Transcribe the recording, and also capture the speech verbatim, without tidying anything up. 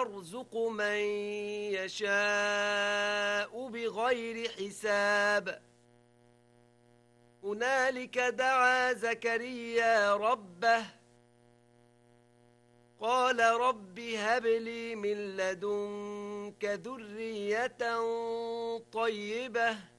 يرزق من يشاء بغير حساب هنالك دعا زكريا ربه قال رب هب لي من لدنك ذرية طيبة